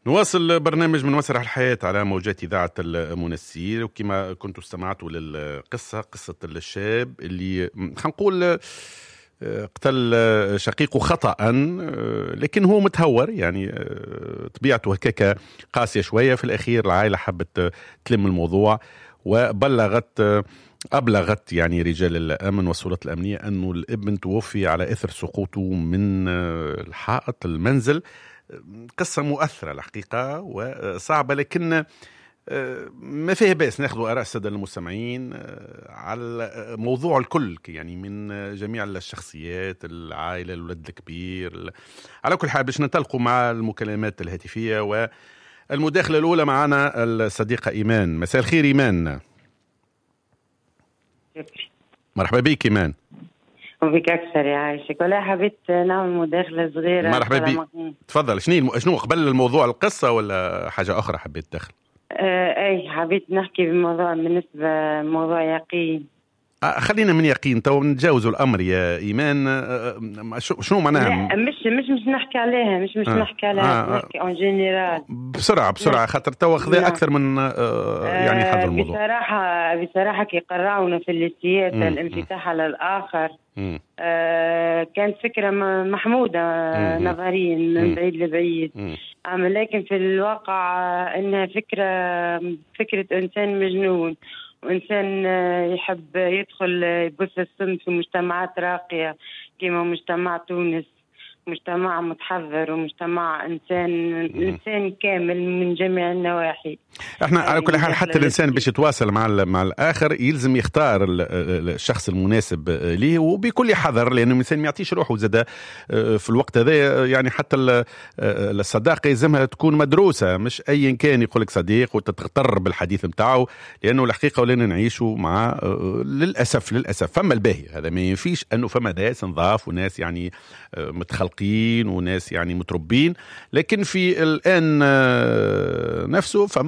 نواصل برنامج من مسرح الحياة على موجات إذاعة المنسير، وكما كنتوا استمعتوا للقصة، قصة الشاب اللي خلينا نقول قتل شقيقه خطأ، لكن هو متهور، يعني طبيعته هكاك قاسية شوية. في الأخير العائلة حبت تلم الموضوع أبلغت يعني رجال الأمن والسلطات الأمنية أنه الابن توفي على إثر سقوطه من الحائط المنزل. قصة مؤثرة الحقيقة وصعبة، لكن ما فيه بأس ناخذ آراء السادة المستمعين على موضوع الكل، يعني من جميع الشخصيات، العائلة، الولد الكبير. على كل حال باش ننطلقوا مع المكالمات الهاتفية، والمداخلة الأولى معنا الصديقة إيمان. مساء الخير إيمان. مرحبا بك إيمان. وبك أكثر يا عايشك. ولا حبيت نعمل مداخلة صغيرة. مرحبا بك، تفضل. شنو قبل الموضوع القصة ولا حاجة أخرى حبيت تدخل؟ أي حبيت نحكي بموضوع بالنسبة موضوع يقين. خلينا من يقين تو نتجاوزوا الأمر يا إيمان. شنو معناها؟ لا مش نحكي عليها، مش نحكي عليها، نحكي اون جنرال. بسرعة خاطر تو أخذ أكثر من يعني هذا الموضوع. بصراحة كي قرعونا في السياسة الانفتاح على الآخر، كانت فكرة محمودة نظريا من بعيد لبعيد، لكن في الواقع إنها فكرة إنسان مجنون، وإنسان يحب يدخل يبث السم في مجتمعات راقية كما مجتمع تونس، مجتمع متحضر ومجتمع إنسان كامل من جميع النواحي. احنا على كل حال حتى الإنسان باش يتواصل مع الآخر يلزم يختار الشخص المناسب ليه وبكل حذر، لأنه الإنسان ما يعطيش روحه زاد في الوقت هذا. يعني حتى الصداقة يلزمها تكون مدروسة، مش أي كان يقول لك صديق وتتغتر بالحديث متاعه، لأنه الحقيقة ولينا نعيشوا مع للأسف فما الباهي هذا ما ينفيش أنه فما ناس نضاف وناس يعني متخلقين وناس يعني متربين، لكن في الآن نفسه